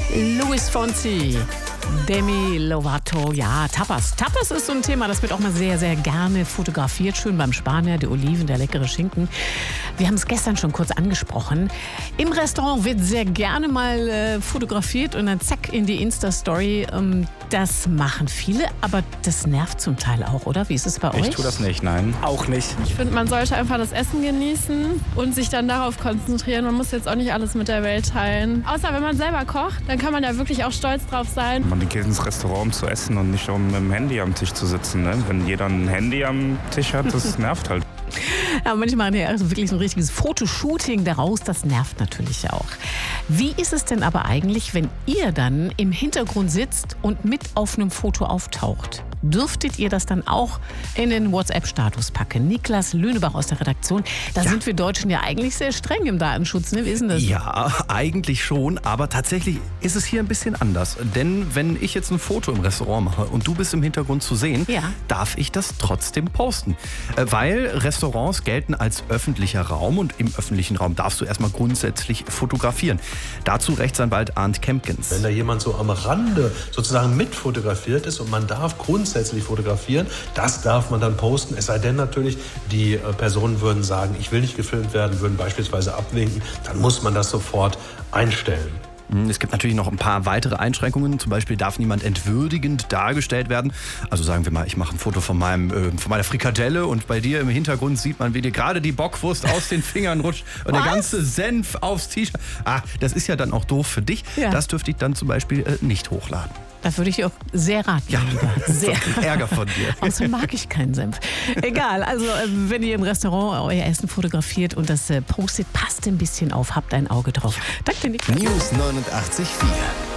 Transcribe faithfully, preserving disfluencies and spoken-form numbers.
Luis Fonsi, Demi Lovato, ja, Tapas. Tapas ist so ein Thema, das wird auch mal sehr, sehr gerne fotografiert. Schön beim Spanier, die Oliven, der leckere Schinken. Wir haben es gestern schon kurz angesprochen. Im Restaurant wird sehr gerne mal äh, fotografiert und dann zack in die Insta-Story. Ähm, das machen viele, aber das nervt zum Teil auch, oder? Wie ist es bei euch? Ich tue das nicht, nein. Auch nicht. Ich finde, man sollte einfach das Essen genießen und sich dann darauf konzentrieren. Man muss jetzt auch nicht alles mit der Welt teilen. Außer wenn man selber kocht, dann kann man ja wirklich auch stolz drauf sein. Man geht ins Restaurant, um zu essen und nicht um mit dem Handy am Tisch zu sitzen. Ne? Wenn jeder ein Handy am Tisch hat, das nervt halt. Ja, manchmal ja, also wirklich so ein richtiges Fotoshooting daraus, das nervt natürlich auch. Wie ist es denn aber eigentlich, wenn ihr dann im Hintergrund sitzt und mit auf einem Foto auftaucht? Dürftet ihr das dann auch in den WhatsApp-Status packen? Niklas Lünebach aus der Redaktion, da ja. sind wir Deutschen ja eigentlich sehr streng im Datenschutz, ne? Wie ist denn das? Ja, eigentlich schon, aber tatsächlich ist es hier ein bisschen anders. Denn wenn ich jetzt ein Foto im Restaurant mache und du bist im Hintergrund zu sehen, ja. darf ich das trotzdem posten. Weil Restaurants gelten als öffentlicher Raum und im öffentlichen Raum darfst du erstmal grundsätzlich fotografieren. Dazu Rechtsanwalt Arndt Kempkens. Wenn da jemand so am Rande sozusagen mitfotografiert ist und man darf grundsätzlich fotografieren, das darf man dann posten. Es sei denn natürlich, die Personen würden sagen, ich will nicht gefilmt werden, würden beispielsweise abwinken, dann muss man das sofort einstellen. Es gibt natürlich noch ein paar weitere Einschränkungen. Zum Beispiel darf niemand entwürdigend dargestellt werden. Also sagen wir mal, ich mache ein Foto von, meinem, äh, von meiner Frikadelle und bei dir im Hintergrund sieht man, wie dir gerade die Bockwurst aus den Fingern rutscht und Was? der ganze Senf aufs T-Shirt. Ah, das ist ja dann auch doof für dich. Ja. Das dürfte ich dann zum Beispiel äh, nicht hochladen. Das würde ich dir auch sehr raten. Ja, lieber. Sehr. Ärger von dir. Außerdem mag ich keinen Senf. Egal, also wenn ihr im Restaurant euer Essen fotografiert und das postet, passt ein bisschen auf, habt ein Auge drauf. Danke, Niklas. News neunundachtzig Komma vier